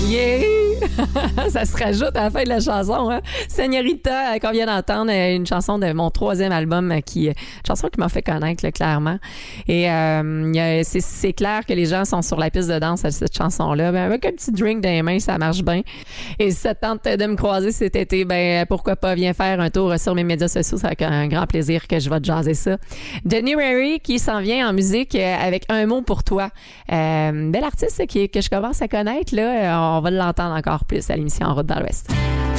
Yeah! Ça se rajoute à la fin de la chanson. Hein? Señorita, qu'on vient d'entendre, une chanson de mon 3e album, une chanson qui m'a fait connaître là, clairement. Et c'est clair que les gens sont sur la piste de danse à cette chanson-là. Ben, avec un petit drink dans les mains, ça marche bien. Et si ça te tente de me croiser cet été, ben pourquoi pas, viens faire un tour sur mes médias sociaux. C'est avec un grand plaisir que je vais te jaser ça. January qui s'en vient en musique avec Un mot pour toi. Bel artiste que je commence à connaître. Là, on va l'entendre encore plus à l'émission En route dans l'Ouest.